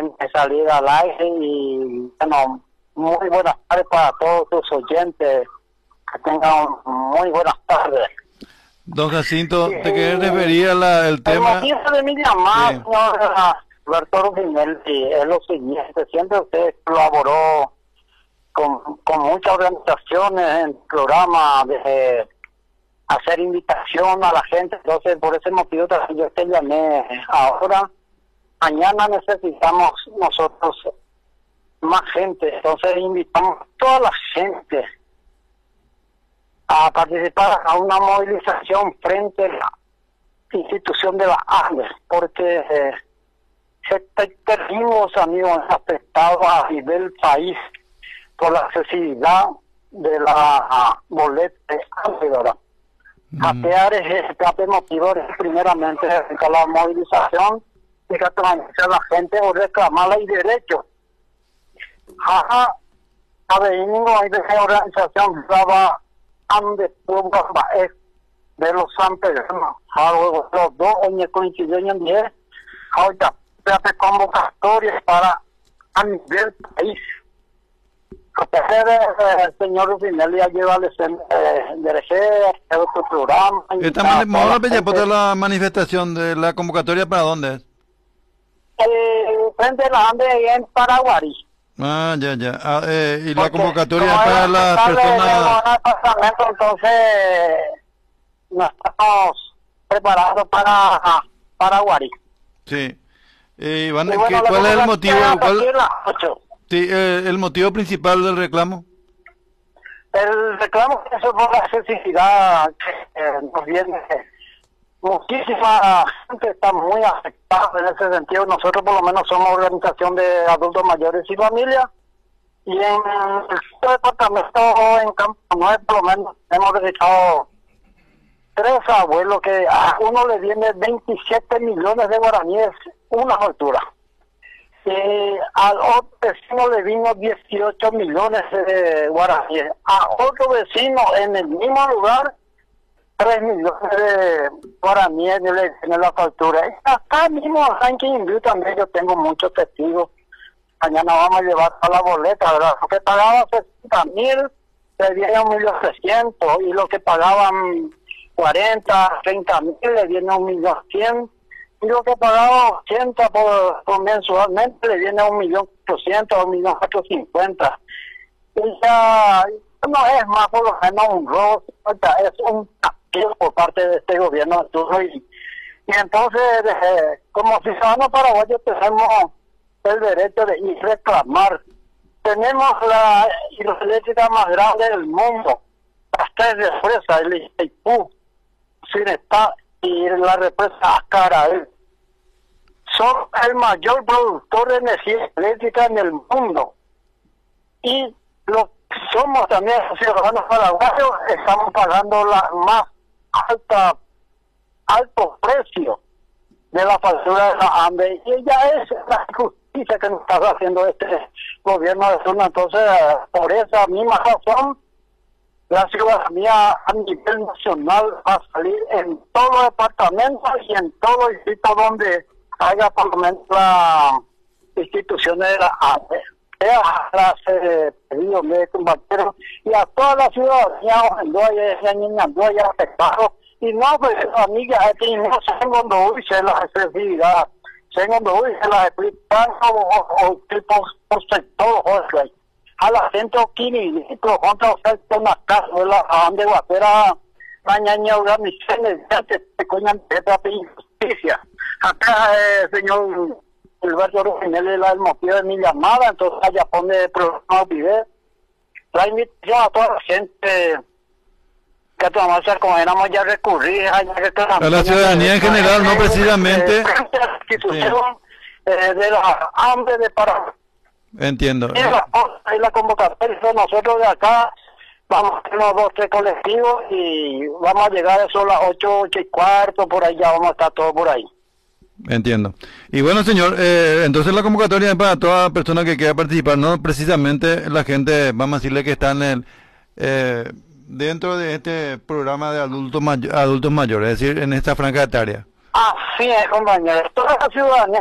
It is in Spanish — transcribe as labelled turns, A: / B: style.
A: salir al aire y bueno, muy buenas tardes para todos tus oyentes, que tengan muy buenas tardes.
B: Don Jacinto, ¿te querés referir a el tema?
A: El motivo de mi llamada,
B: Sí.
A: señor Alberto Rufinelli, es lo siguiente: siempre usted colaboró con muchas organizaciones en programas de hacer invitación a la gente, entonces por ese motivo también yo te llamé ahora. Mañana necesitamos nosotros más gente, entonces invitamos a toda la gente a participar a una movilización frente a la institución de la ANDE, porque tenemos, amigos, afectados a nivel país por la accesibilidad de la boleta de ANDE, ¿verdad? Apear es escape motivadores primeramente de la movilización y que a la gente o reclamar el derecho. Ajá, a ver, no hay de esa organización estaba ande pueblo de los San Pedro, los dos hoy coinciden en 10, ahora hace convocatorias para a nivel país. El señor Rufinelli ya lleva el otro programa.
B: Vamos a la manifestación de la convocatoria, ¿para dónde es?
A: Frente a la ANDE en Paraguay.
B: Ah, ya. Y la
A: Porque
B: convocatoria
A: como
B: para las personas...
A: Entonces nos estamos preparando para Paraguay.
B: Sí.
A: Y bueno,
B: ¿Cuál es el motivo?
A: Sí,
B: el motivo principal del reclamo.
A: el reclamo es por la accesibilidad que nos viene. Muchísima gente está muy afectada en ese sentido. Nosotros por lo menos somos organización de adultos mayores y familias. Y en el departamento, en Campo Nuevo, por lo menos hemos registrado 3 abuelos que a uno le viene 27 millones de guaraníes, una altura. Al otro vecino le vino 18 millones de guaraníes. A otro vecino en el mismo lugar 3 millones de guaraníes en la factura. Y acá mismo en Quindío también yo tengo muchos testigos. Mañana vamos a llevar a la boleta, ¿verdad? Lo que pagaban 60.000 le viene 1.300.000 y lo que pagaban 40, 30.000 le viene 1.100.000 y lo que pagaba 80 por mensualmente le viene 1.800.000 o 1.450.000. Y ya no es más por lo menos un robo, es un castigo por parte de este gobierno de turno y entonces como ciudadanos paraguayos tenemos el derecho de ir reclamar. Tenemos la hidroeléctrica más grande del mundo, las 3 represas, el Itaipú, Sinestá y la represa Acaraí. Son el mayor productor de energía eléctrica en el mundo. Y lo somos también los ciudadanos paraguayos, estamos pagando la más alto precio de la factura de la ANDE. Y ya es la justicia que nos está haciendo este gobierno de turno. Entonces, por esa misma razón, la ciudadanía a nivel nacional va a salir en todos los departamentos y en todo el sitio donde haya por lo menos las instituciones de la ANDE. Las pedidos de compañeros y a toda la ciudadanía de afectados. Y no, pues, amigas, es que no sé cuando dice la accesibilidad, sé cuando dice la explican o tipos por sector, a la gente aquí, contra una casa de la ANDE guapera, mañana organizaciones, te coñan de injusticia. Acá, señor Alberto Rufinelli, el motivo de mi llamada, entonces allá pone el programa video, la invitación a toda la gente que tomamos como éramos ya recurrir a
B: la ciudadanía en general, no precisamente
A: la institución de la ANDE de Paraguay.
B: Entiendo.
A: Y la convocatoria de nosotros de acá vamos a tener 2, 3 colectivos y vamos a llegar a eso a las 8:15, por ahí ya vamos a estar todos por ahí.
B: Entiendo. Y bueno, señor, entonces la convocatoria es para toda persona que quiera participar, no precisamente la gente, vamos a decirle que está en el dentro de este programa de adultos mayores, es decir, en esta franja etaria.
A: Así es, compañero. Toda la ciudadanía